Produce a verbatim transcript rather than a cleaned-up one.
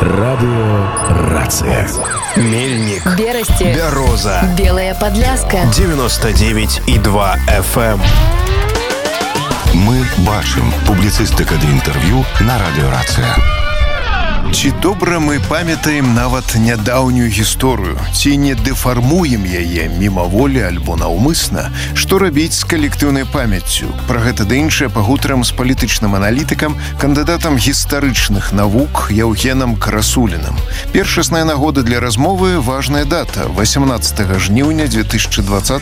Радиорация. Мельник. Берасти. Бяроза. Белая Подляска. девяносто девять и два эф эм. Мы бачым. Публіцыстыка ды інтэрв'ю на радыёрацыя. Ці добра мы памятаем нават нядаўнюю гісторыю, ці не дэфармуем яе мімаволі альбо наўмысна, што рабіць з калектыўнай памяццю? Пра гэта ды іншае пагутарым з палітычным аналітыкам, кандыдатам гістарычных навук Яўгенам Красуліным. Першасная нагода для размовы — важная дата — васямнаццатага жніўня дзве тысячы дваццатага